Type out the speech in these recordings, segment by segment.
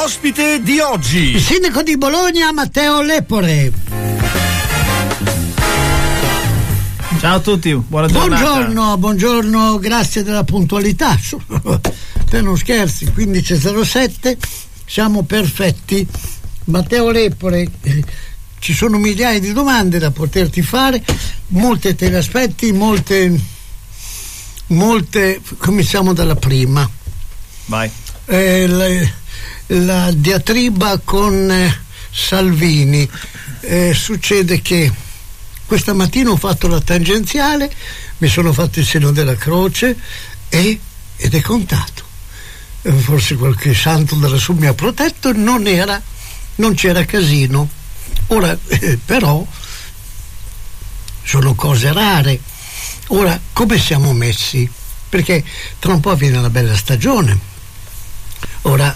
L'ospite di oggi, il sindaco di Bologna Matteo Lepore. Ciao a tutti, buona giornata. Buongiorno, grazie della puntualità. Te non scherzi, 15:07, siamo perfetti. Matteo Lepore, ci sono migliaia di domande da poterti fare, molte te le aspetti, molte, cominciamo dalla prima. Vai. La diatriba con Salvini, succede che questa mattina ho fatto la tangenziale, mi sono fatto il segno della croce ed è contato. Forse qualche santo della su mi ha protetto, non c'era casino. Ora però sono cose rare. Ora come siamo messi? Perché tra un po' viene la bella stagione. Ora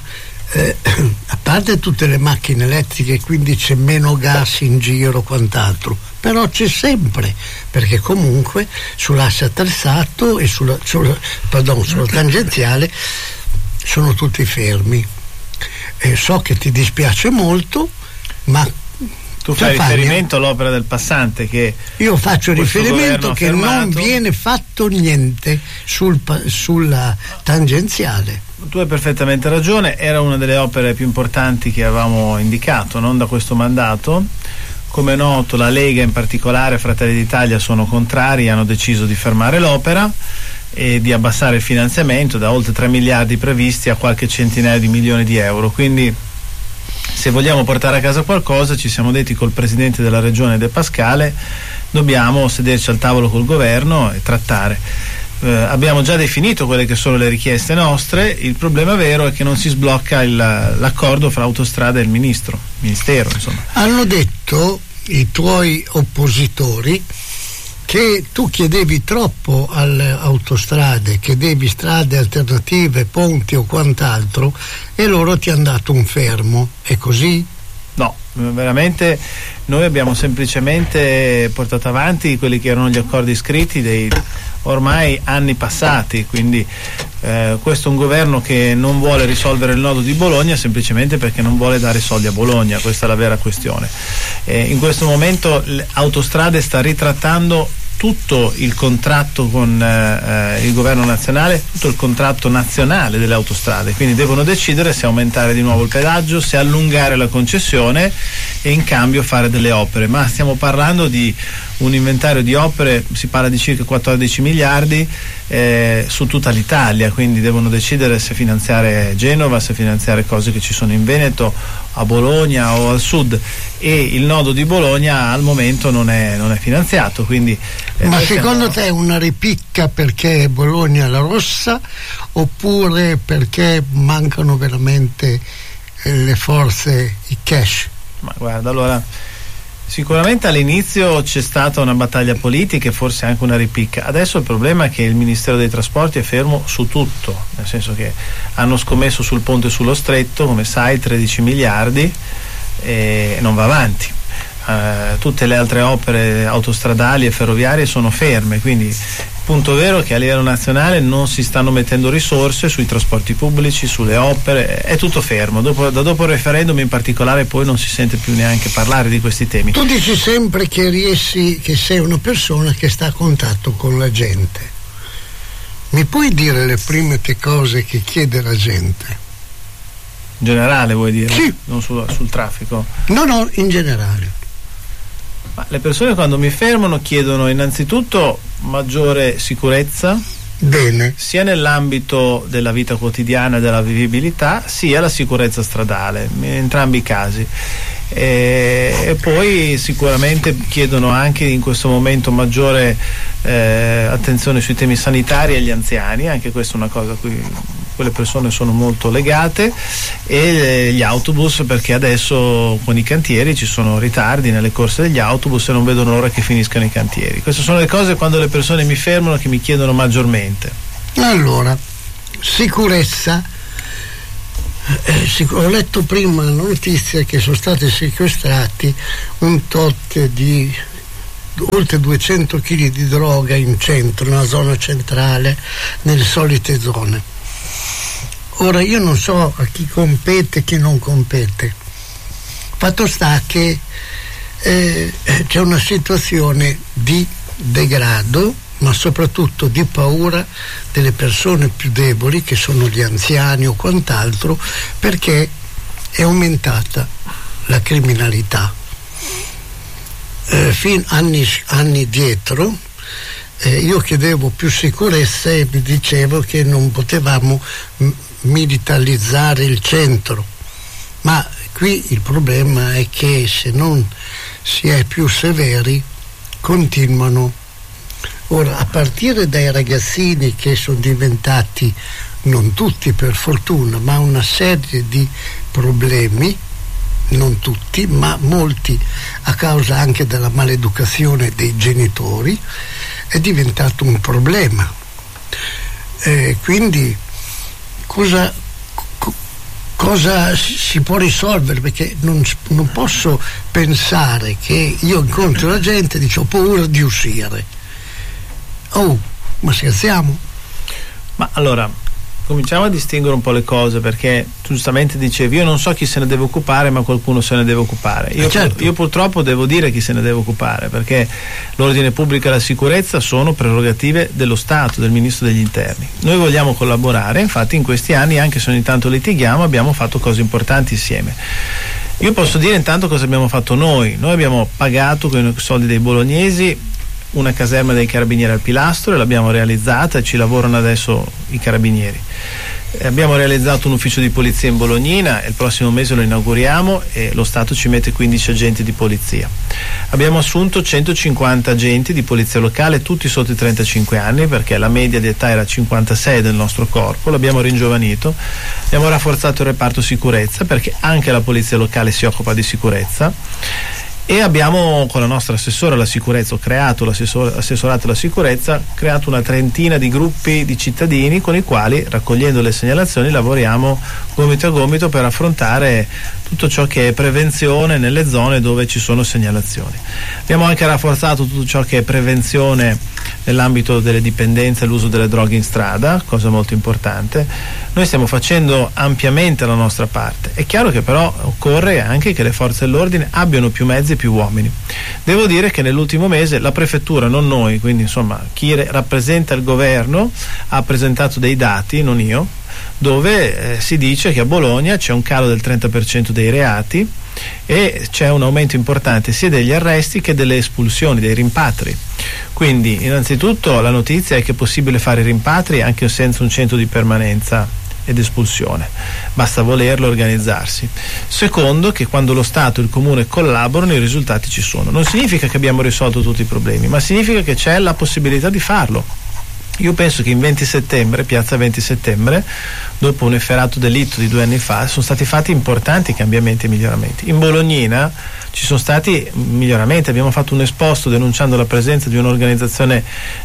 a parte tutte le macchine elettriche, quindi c'è meno gas in giro, quant'altro, però c'è sempre, perché comunque sull'asse attraversato e sulla tangenziale sono tutti fermi. So che ti dispiace molto, ma tu fai riferimento all'opera del passante, che io faccio riferimento che non viene fatto niente sulla tangenziale. Tu hai perfettamente ragione, era una delle opere più importanti che avevamo indicato, non da questo mandato. Come è noto, la Lega, in particolare Fratelli d'Italia, sono contrari, hanno deciso di fermare l'opera e di abbassare il finanziamento da oltre 3 miliardi previsti a qualche centinaio di milioni di euro. Quindi se vogliamo portare a casa qualcosa, ci siamo detti col presidente della regione De Pascale, dobbiamo sederci al tavolo col governo e trattare. Abbiamo già definito quelle che sono le richieste nostre. Il problema vero è che non si sblocca l'accordo fra Autostrade e il ministero, insomma. Hanno detto i tuoi oppositori che tu chiedevi troppo alle autostrade, chiedevi strade alternative, ponti o quant'altro, e loro ti hanno dato un fermo. È così? No, veramente noi abbiamo semplicemente portato avanti quelli che erano gli accordi scritti dei ormai anni passati, quindi questo è un governo che non vuole risolvere il nodo di Bologna semplicemente perché non vuole dare soldi a Bologna, questa è la vera questione. In questo momento Autostrade sta ritrattando tutto il contratto con il governo nazionale, tutto il contratto nazionale delle autostrade, quindi devono decidere se aumentare di nuovo il pedaggio, se allungare la concessione e in cambio fare delle opere, ma stiamo parlando di un inventario di opere, si parla di circa 14 miliardi su tutta l'Italia, quindi devono decidere se finanziare Genova, se finanziare cose che ci sono in Veneto, a Bologna o al sud, e il nodo di Bologna al momento non è finanziato, quindi ma secondo te è una ripicca perché Bologna è la rossa, oppure perché mancano veramente le forze, i cash? Ma guarda, allora sicuramente all'inizio c'è stata una battaglia politica e forse anche una ripicca. Adesso il problema è che il Ministero dei Trasporti è fermo su tutto, nel senso che hanno scommesso sul ponte sullo stretto, come sai, 13 miliardi e non va avanti. Tutte le altre opere autostradali e ferroviarie sono ferme, quindi il punto vero è che a livello nazionale non si stanno mettendo risorse sui trasporti pubblici, sulle opere, è tutto fermo. Dopo il referendum in particolare poi non si sente più neanche parlare di questi temi. Tu dici sempre che sei una persona che sta a contatto con la gente. Mi puoi dire le prime cose che chiede la gente? In generale vuoi dire? Sì. Non sul traffico? No, in generale. Ma le persone quando mi fermano chiedono innanzitutto maggiore sicurezza. Bene. Sia nell'ambito della vita quotidiana e della vivibilità, sia la sicurezza stradale, in entrambi i casi. E poi sicuramente chiedono anche in questo momento maggiore attenzione sui temi sanitari agli anziani, anche questa è una cosa a cui quelle persone sono molto legate, e gli autobus, perché adesso con i cantieri ci sono ritardi nelle corse degli autobus e non vedono l'ora che finiscano i cantieri. Queste sono le cose quando le persone mi fermano che mi chiedono maggiormente. Allora, sicurezza. Ho letto prima la notizia che sono stati sequestrati un tot di oltre 200 kg di droga in centro, nella zona centrale, nelle solite zone. Ora io non so a chi compete e chi non compete. Fatto sta che c'è una situazione di degrado, ma soprattutto di paura delle persone più deboli, che sono gli anziani o quant'altro, perché è aumentata la criminalità. Fin anni dietro io chiedevo più sicurezza e mi dicevo che non potevamo militarizzare il centro, ma qui il problema è che se non si è più severi continuano. Ora, a partire dai ragazzini che sono diventati, non tutti per fortuna, ma una serie di problemi, non tutti, ma molti a causa anche della maleducazione dei genitori, è diventato un problema. Quindi cosa si può risolvere? Perché non posso pensare che io incontro la gente e dico ho paura di uscire. Oh, ma scherziamo? Ma allora, cominciamo a distinguere un po' le cose, perché tu giustamente dicevi io non so chi se ne deve occupare, ma qualcuno se ne deve occupare. Io purtroppo devo dire chi se ne deve occupare, perché l'ordine pubblico e la sicurezza sono prerogative dello Stato, del Ministro degli Interni. Noi vogliamo collaborare, infatti in questi anni, anche se ogni tanto litighiamo, abbiamo fatto cose importanti insieme. Io posso dire intanto cosa abbiamo fatto noi. Noi abbiamo pagato con i soldi dei bolognesi una caserma dei carabinieri al Pilastro e l'abbiamo realizzata e ci lavorano adesso i carabinieri. Abbiamo realizzato un ufficio di polizia in Bolognina e il prossimo mese lo inauguriamo e lo Stato ci mette 15 agenti di polizia. Abbiamo assunto 150 agenti di polizia locale, tutti sotto i 35 anni, perché la media di età era 56 del nostro corpo, l'abbiamo ringiovanito. Abbiamo rafforzato il reparto sicurezza, perché anche la polizia locale si occupa di sicurezza. E abbiamo, con la nostra assessora alla sicurezza, assessorato alla sicurezza, creato una trentina di gruppi di cittadini con i quali, raccogliendo le segnalazioni, lavoriamo gomito a gomito per affrontare tutto ciò che è prevenzione nelle zone dove ci sono segnalazioni. Abbiamo anche rafforzato tutto ciò che è prevenzione nell'ambito delle dipendenze e l'uso delle droghe in strada, cosa molto importante. Noi stiamo facendo ampiamente la nostra parte. È chiaro che però occorre anche che le forze dell'ordine abbiano più mezzi e più uomini. Devo dire che nell'ultimo mese la prefettura, non noi, quindi insomma chi rappresenta il governo, ha presentato dei dati, non io, dove si dice che a Bologna c'è un calo del 30% dei reati e c'è un aumento importante sia degli arresti che delle espulsioni, dei rimpatri. Quindi innanzitutto la notizia è che è possibile fare rimpatri anche senza un centro di permanenza ed espulsione, basta volerlo, organizzarsi. Secondo, che quando lo Stato e il Comune collaborano i risultati ci sono. Non significa che abbiamo risolto tutti i problemi, ma significa che c'è la possibilità di farlo. Io penso che in 20 settembre, piazza 20 settembre, dopo un efferato delitto di 2 anni fa, sono stati fatti importanti cambiamenti e miglioramenti. In Bolognina ci sono stati miglioramenti, abbiamo fatto un esposto denunciando la presenza di un'organizzazione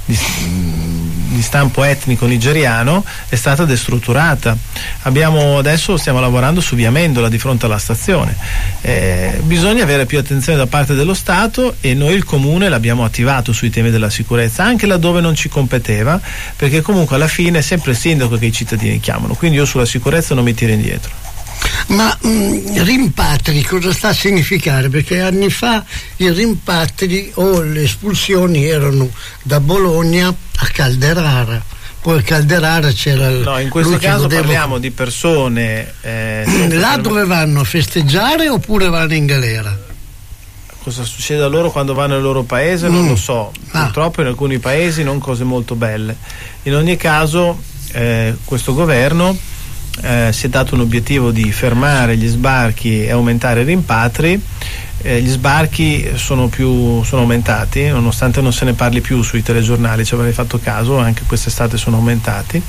di stampo etnico nigeriano, è stata destrutturata. Adesso stiamo lavorando su via Mendola di fronte alla stazione. Bisogna avere più attenzione da parte dello Stato e noi il Comune l'abbiamo attivato sui temi della sicurezza, anche laddove non ci competeva, perché comunque alla fine è sempre il sindaco che i cittadini chiamano, quindi io sulla sicurezza non mi tiro indietro. Ma rimpatri cosa sta a significare? Perché anni fa i rimpatri o le espulsioni erano da Bologna a Calderara, poi a Calderara c'era no, in questo caso parliamo di persone là dove vanno a festeggiare oppure vanno in galera? Cosa succede a loro quando vanno nel loro paese non lo so, purtroppo in alcuni paesi non cose molto belle. In ogni caso questo governo si è dato un obiettivo di fermare gli sbarchi e aumentare i rimpatri. Gli sbarchi sono aumentati, nonostante non se ne parli più sui telegiornali, ci avrei fatto caso, anche quest'estate sono aumentati.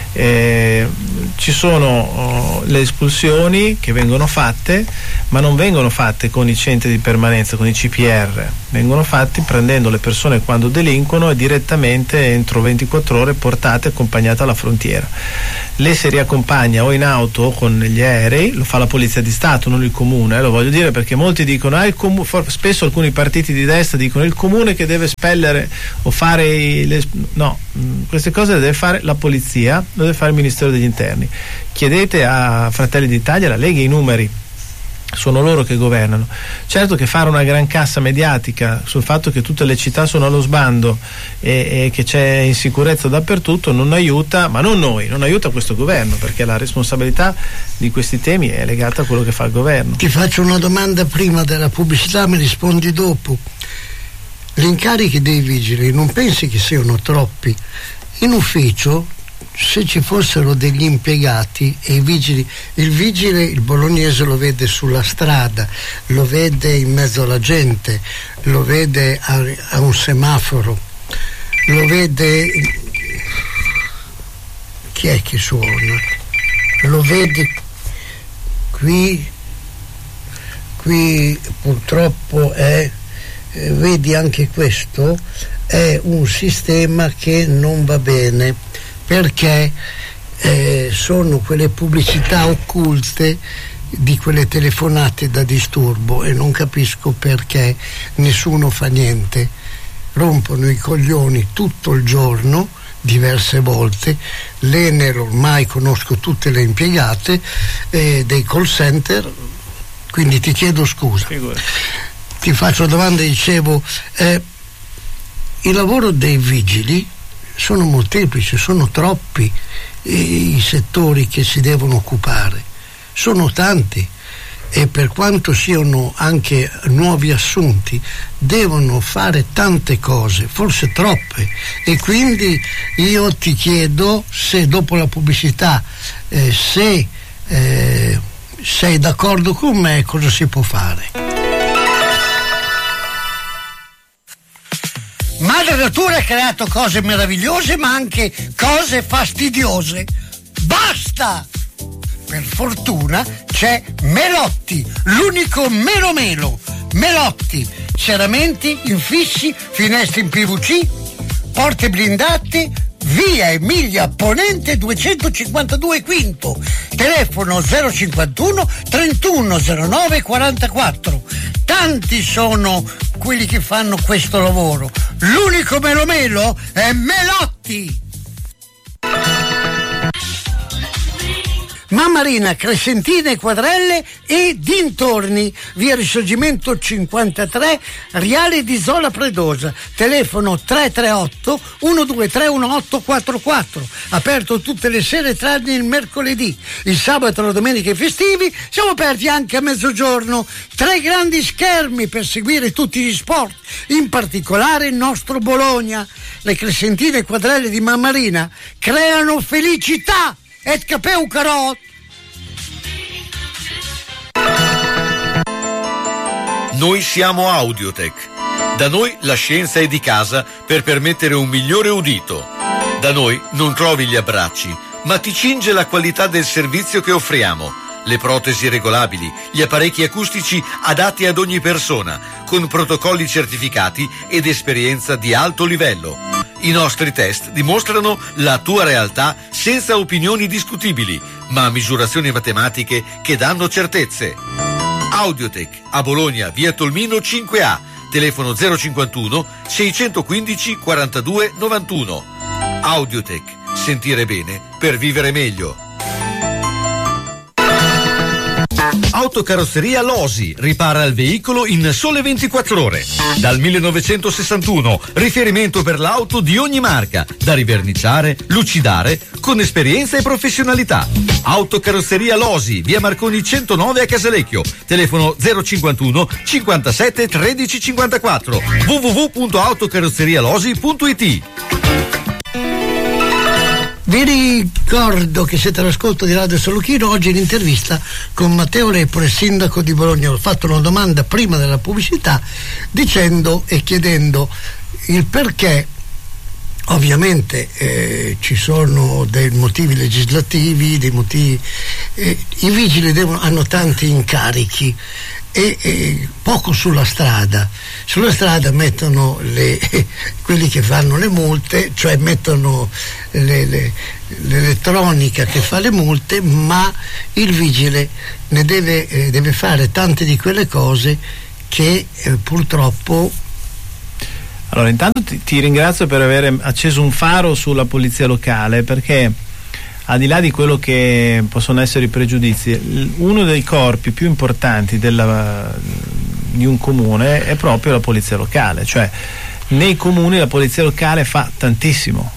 Ci sono le espulsioni che vengono fatte, ma non vengono fatte con i centri di permanenza, con i CPR, vengono fatti prendendo le persone quando delinquono e direttamente entro 24 ore portate accompagnate alla frontiera. Le si riaccompagna o in auto o con gli aerei, lo fa la Polizia di Stato, non il Comune, lo voglio dire perché molti dicono ha il spesso alcuni partiti di destra dicono il comune che deve espellere o fare queste cose le deve fare la polizia, lo deve fare il Ministero degli Interni. Chiedete a Fratelli d'Italia, alla Lega, i numeri, sono loro che governano. Certo che fare una gran cassa mediatica sul fatto che tutte le città sono allo sbando e che c'è insicurezza dappertutto non aiuta, ma non aiuta questo governo, perché la responsabilità di questi temi è legata a quello che fa il governo. Ti faccio una domanda prima della pubblicità, mi rispondi dopo. Gli incarichi dei vigili non pensi che siano troppi? In ufficio, se ci fossero degli impiegati e il vigile, il bolognese lo vede sulla strada, lo vede in mezzo alla gente, lo vede a un semaforo, lo vede, chi è che suona? Lo vede qui purtroppo vedi anche questo, è un sistema che non va bene, perché sono quelle pubblicità occulte di quelle telefonate da disturbo e non capisco perché nessuno fa niente. Rompono i coglioni tutto il giorno, diverse volte. L'Enel, ormai conosco tutte le impiegate dei call center, quindi ti chiedo scusa. Ti faccio una domanda, dicevo, il lavoro dei vigili sono molteplici, sono troppi i settori che si devono occupare, sono tanti, e per quanto siano anche nuovi assunti devono fare tante cose, forse troppe, e quindi io ti chiedo se dopo la pubblicità sei d'accordo con me, cosa si può fare. Madre Natura ha creato cose meravigliose ma anche cose fastidiose. Basta! Per fortuna c'è Melotti, l'unico melo. Melotti, serramenti, infissi, finestre in PVC, porte blindate, via Emilia Ponente 252 Quinto, telefono 051 3109 44. Tanti sono quelli che fanno questo lavoro, l'unico melo è Melotti. Mammarina, Crescentine, Quadrelle e dintorni, via Risorgimento 53, Riale di Zola Predosa, telefono 338 123 1844, aperto tutte le sere tranne il mercoledì. Il sabato, la domenica e i festivi siamo aperti anche a mezzogiorno. 3 grandi schermi per seguire tutti gli sport, in particolare il nostro Bologna. Le Crescentine e Quadrelle di Mammarina creano felicità. Et capeu carot. Noi siamo Audiotech. Da noi la scienza è di casa per permettere un migliore udito. Da noi non trovi gli abbracci, ma ti cinge la qualità del servizio che offriamo. Le protesi regolabili, gli apparecchi acustici adatti ad ogni persona, con protocolli certificati ed esperienza di alto livello. I nostri test dimostrano la tua realtà senza opinioni discutibili, ma misurazioni matematiche che danno certezze. Audiotech, a Bologna, via Tolmino 5A, telefono 051 615 42 91. Audiotech, sentire bene per vivere meglio. Autocarrozzeria Losi ripara il veicolo in sole 24 ore. Dal 1961, riferimento per l'auto di ogni marca, da riverniciare, lucidare, con esperienza e professionalità. Autocarrozzeria Losi, via Marconi 109 a Casalecchio, telefono 051 57 13 54, www.autocarrozzerialosi.it. Vi ricordo che siete all'ascolto di Radio San Luchino. Oggi l'intervista con Matteo Lepore, sindaco di Bologna. Ho fatto una domanda prima della pubblicità dicendo e chiedendo il perché. Ovviamente ci sono dei motivi legislativi, dei motivi. I vigili hanno tanti incarichi e poco sulla strada. Sulla strada mettono quelli che fanno le multe, cioè mettono l'elettronica che fa le multe, ma il vigile ne deve fare tante di quelle cose che purtroppo... Allora, intanto ti ringrazio per aver acceso un faro sulla polizia locale, perché al di là di quello che possono essere i pregiudizi, uno dei corpi più importanti di un comune è proprio la polizia locale, cioè nei comuni la polizia locale fa tantissimo,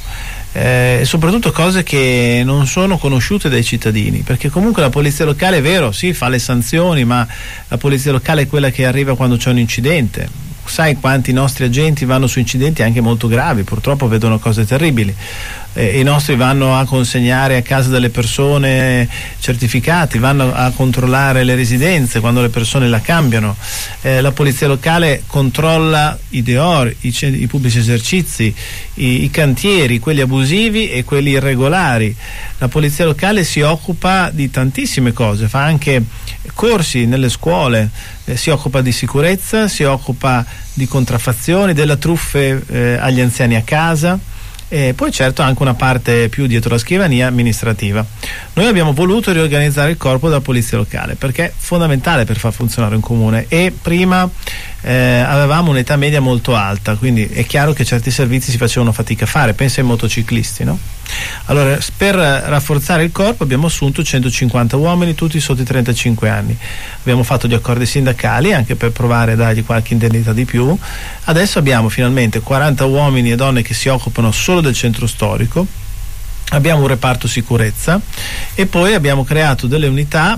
soprattutto cose che non sono conosciute dai cittadini, perché comunque la polizia locale, è vero, sì, fa le sanzioni, ma la polizia locale è quella che arriva quando c'è un incidente. Sai quanti nostri agenti vanno su incidenti anche molto gravi, purtroppo vedono cose terribili. I nostri vanno a consegnare a casa delle persone certificati, vanno a controllare le residenze quando le persone la cambiano. La polizia locale controlla i deor, i pubblici esercizi, i cantieri, quelli abusivi e quelli irregolari. La polizia locale si occupa di tantissime cose, fa anche corsi nelle scuole, si occupa di sicurezza, si occupa di contraffazioni, della truffe agli anziani a casa. E poi certo anche una parte più dietro la scrivania amministrativa. Noi abbiamo voluto riorganizzare il corpo della polizia locale perché è fondamentale per far funzionare un comune, e prima avevamo un'età media molto alta, quindi è chiaro che certi servizi si facevano fatica a fare, pensa ai motociclisti, no? Allora, per rafforzare il corpo abbiamo assunto 150 uomini, tutti sotto i 35 anni. Abbiamo fatto gli accordi sindacali anche per provare a dargli qualche indennità di più. Adesso abbiamo finalmente 40 uomini e donne che si occupano solo del centro storico. Abbiamo un reparto sicurezza e poi abbiamo creato delle unità,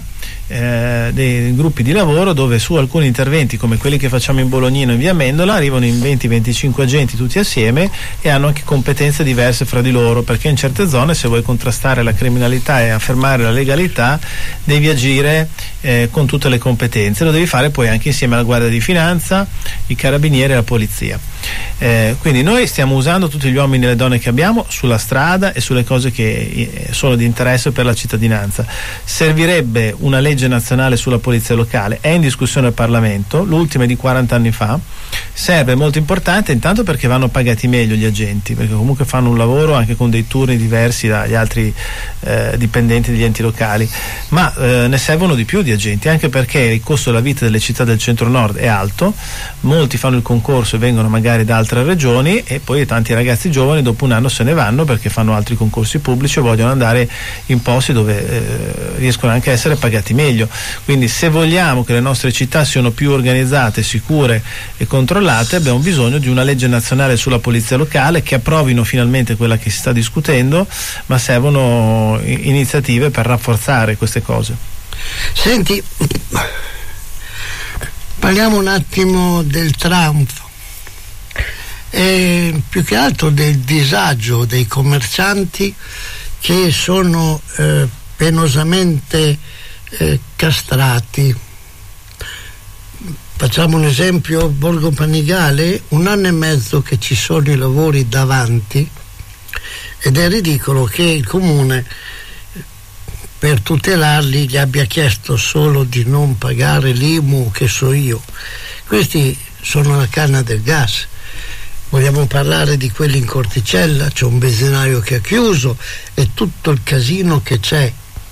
dei gruppi di lavoro dove su alcuni interventi come quelli che facciamo in Bolognino e in via Amendola arrivano in 20-25 agenti tutti assieme e hanno anche competenze diverse fra di loro, perché in certe zone, se vuoi contrastare la criminalità e affermare la legalità, devi agire con tutte le competenze. Lo devi fare poi anche insieme alla Guardia di Finanza, i Carabinieri e la Polizia. Quindi noi stiamo usando tutti gli uomini e le donne che abbiamo sulla strada e sulle cose che sono di interesse per la cittadinanza. Servirebbe una legge nazionale sulla polizia locale, è in discussione al Parlamento, l'ultima è di 40 anni fa. Serve, molto importante, intanto perché vanno pagati meglio gli agenti, perché comunque fanno un lavoro anche con dei turni diversi dagli altri dipendenti degli enti locali, ma ne servono di più di agenti, anche perché il costo della vita delle città del centro-nord è alto, molti fanno il concorso e vengono magari da altre regioni, e poi tanti ragazzi giovani dopo un anno se ne vanno perché fanno altri concorsi pubblici e vogliono andare in posti dove riescono anche a essere pagati meglio. Quindi se vogliamo che le nostre città siano più organizzate, sicure e controllate, abbiamo bisogno di una legge nazionale sulla polizia locale, che approvino finalmente quella che si sta discutendo, ma servono iniziative per rafforzare queste cose. Senti, parliamo un attimo del Trump e più che altro del disagio dei commercianti che sono penosamente castrati. Facciamo un esempio: Borgo Panigale, 1 anno e mezzo che ci sono i lavori davanti, ed è ridicolo che il comune, per tutelarli, gli abbia chiesto solo di non pagare l'IMU, che so io. Questi sono la canna del gas. Vogliamo parlare di quelli in Corticella, c'è un benzinaio che ha chiuso, e tutto il casino che c'è,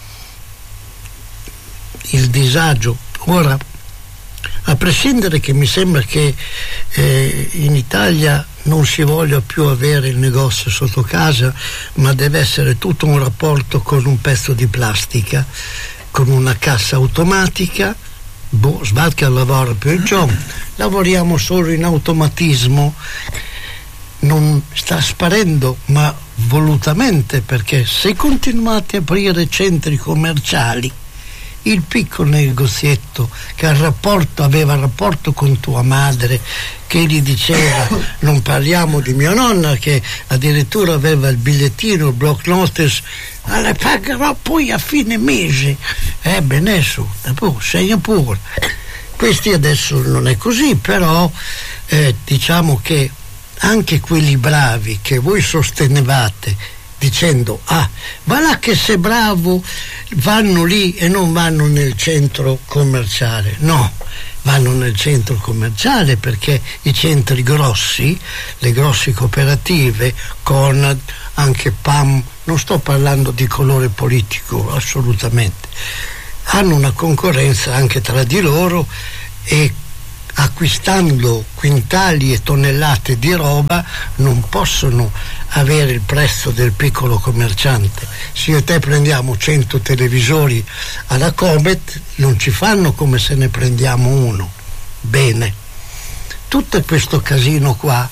il disagio. Ora, a prescindere che mi sembra che in Italia non si voglia più avere il negozio sotto casa, ma deve essere tutto un rapporto con un pezzo di plastica, con una cassa automatica. Sbarca il lavoro più in giù, lavoriamo solo in automatismo. Non sta sparendo, ma volutamente, perché se continuate a aprire centri commerciali, il piccolo negozietto che aveva rapporto con tua madre, che gli diceva non parliamo di mia nonna, che addirittura aveva il bigliettino, il block notice, ma le pagherò poi a fine mese, benissimo, segna pure. Questi adesso non è così, però diciamo che anche quelli bravi che voi sostenevate dicendo va là che sei bravo, vanno lì e non vanno nel centro commerciale. No, vanno nel centro commerciale perché i centri grossi, le grosse cooperative, Conad, anche PAM, non sto parlando di colore politico assolutamente, hanno una concorrenza anche tra di loro, e acquistando quintali e tonnellate di roba non possono avere il prezzo del piccolo commerciante. Se io e te prendiamo 100 televisori alla Comet, non ci fanno come se ne prendiamo uno. Bene, tutto questo casino qua,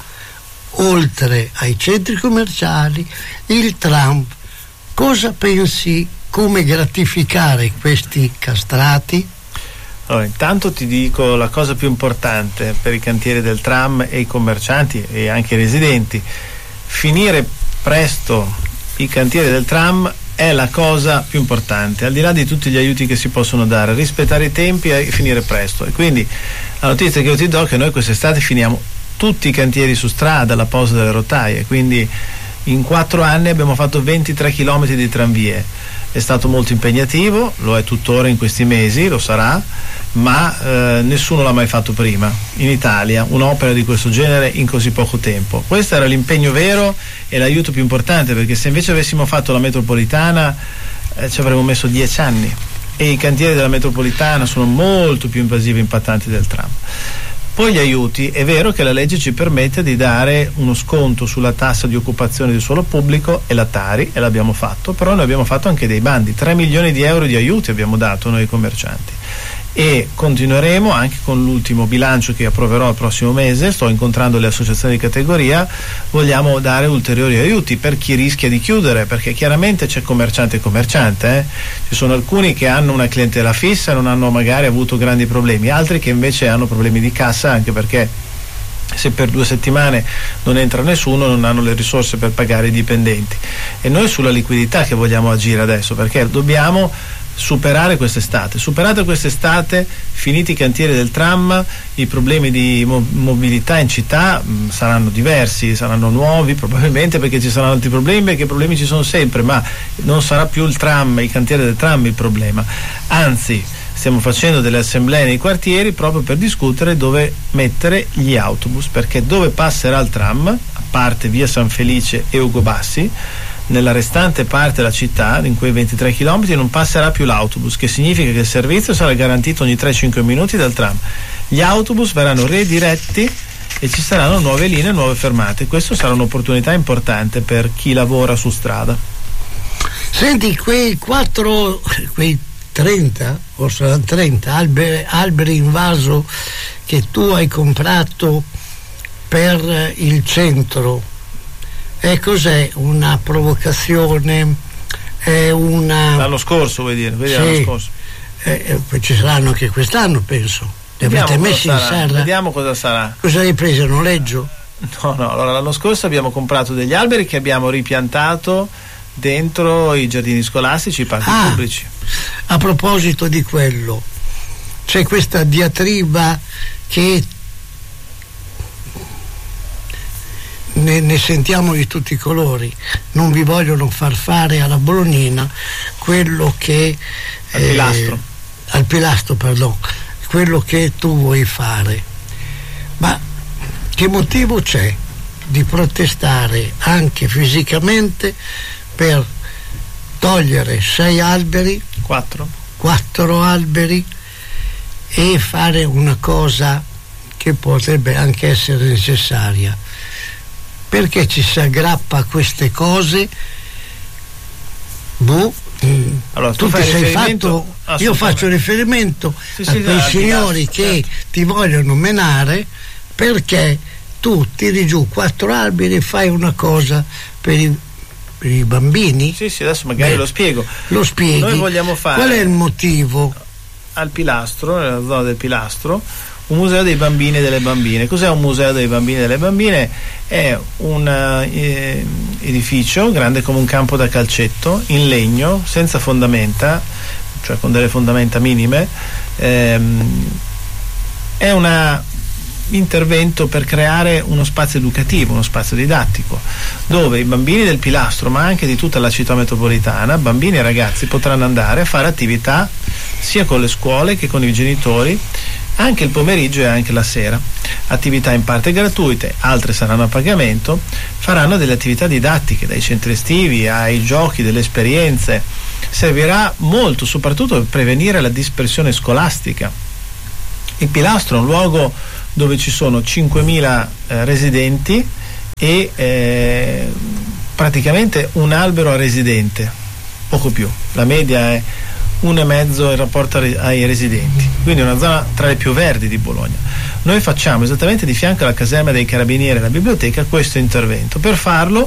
oltre ai centri commerciali, il tram, cosa pensi, come gratificare questi castrati? Allora, intanto ti dico la cosa più importante per i cantieri del tram e i commercianti e anche i residenti: finire presto i cantieri del tram è la cosa più importante, al di là di tutti gli aiuti che si possono dare, rispettare i tempi e finire presto. E quindi la notizia che io ti do è che noi quest'estate finiamo tutti i cantieri su strada, la posa delle rotaie, quindi in 4 anni abbiamo fatto 23 km di tranvie. È stato molto impegnativo, lo è tuttora in questi mesi, lo sarà, ma nessuno l'ha mai fatto prima in Italia, un'opera di questo genere in così poco tempo. Questo era l'impegno vero e l'aiuto più importante, perché se invece avessimo fatto la metropolitana ci avremmo messo 10 anni, e i cantieri della metropolitana sono molto più invasivi e impattanti del tram. Poi gli aiuti, è vero che la legge ci permette di dare uno sconto sulla tassa di occupazione di suolo pubblico e la Tari, e l'abbiamo fatto, però noi abbiamo fatto anche dei bandi, 3 milioni di euro di aiuti abbiamo dato noi commercianti, e continueremo anche con l'ultimo bilancio che approverò il prossimo mese. Sto incontrando le associazioni di categoria, vogliamo dare ulteriori aiuti per chi rischia di chiudere, perché chiaramente c'è commerciante e commerciante, ci sono alcuni che hanno una clientela fissa e non hanno magari avuto grandi problemi, altri che invece hanno problemi di cassa, anche perché se per 2 settimane non entra nessuno non hanno le risorse per pagare i dipendenti. E noi sulla liquidità che vogliamo agire adesso, perché dobbiamo superare quest'estate. Superata quest'estate, finiti i cantieri del tram, i problemi di mobilità in città saranno diversi, saranno nuovi probabilmente, perché ci saranno altri problemi, perché i problemi ci sono sempre, ma non sarà più il tram, i cantieri del tram il problema. Anzi, stiamo facendo delle assemblee nei quartieri proprio per discutere dove mettere gli autobus, perché dove passerà il tram, a parte via San Felice e Ugo Bassi, nella restante parte della città, in quei 23 km, non passerà più l'autobus, che significa che il servizio sarà garantito ogni 3-5 minuti dal tram. Gli autobus verranno rediretti e ci saranno nuove linee, nuove fermate. Questo sarà un'opportunità importante per chi lavora su strada. Senti, quei 30 o saranno 30 alberi in vaso che tu hai comprato per il centro, e cos'è? Una provocazione? È una... L'anno scorso, vuoi dire? Sì. L'anno scorso. Poi ci saranno anche quest'anno, penso. Li avete messi in serra? Vediamo cosa sarà. Cosa hai preso? A noleggio? No, allora l'anno scorso abbiamo comprato degli alberi che abbiamo ripiantato dentro i giardini scolastici, i parchi pubblici. A proposito di quello, c'è questa diatriba che ne sentiamo di tutti i colori. Non vi vogliono far fare alla Bolognina quello che al pilastro, quello che tu vuoi fare. Ma che motivo c'è di protestare anche fisicamente per togliere 6 alberi, 4 alberi, e fare una cosa che potrebbe anche essere necessaria? Perché ci si aggrappa a queste cose? Allora, tu ti sei fatto, io faccio riferimento a quei signori che ti vogliono menare, perché tu tiri giù 4 alberi e fai una cosa per i bambini. Sì, adesso magari lo spiego. Lo spieghi. Noi vogliamo fare, qual è il motivo? Al Pilastro, nella zona del Pilastro, un museo dei bambini e delle bambine. Cos'è un museo dei bambini e delle bambine? È un edificio grande come un campo da calcetto, in legno, senza fondamenta, cioè con delle fondamenta minime. È un intervento per creare uno spazio educativo, uno spazio didattico, dove i bambini del Pilastro, ma anche di tutta la città metropolitana, bambini e ragazzi, potranno andare a fare attività sia con le scuole che con i genitori, anche il pomeriggio e anche la sera. Attività in parte gratuite, altre saranno a pagamento. Faranno delle attività didattiche, dai centri estivi ai giochi, delle esperienze. Servirà molto soprattutto per prevenire la dispersione scolastica, Il Pilastro è un luogo dove ci sono 5.000 residenti e praticamente un albero a residente, poco più. La media è 1,5 in rapporto ai residenti, quindi è una zona tra le più verdi di Bologna. Noi facciamo esattamente di fianco alla caserma dei Carabinieri e alla biblioteca questo intervento. Per farlo